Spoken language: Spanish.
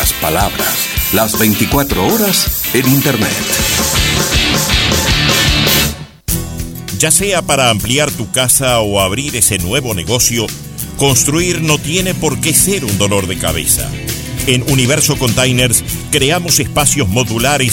las palabras, las 24 horas en Internet. Ya sea para ampliar tu casa o abrir ese nuevo negocio, construir no tiene por qué ser un dolor de cabeza. En Universo Containers creamos espacios modulares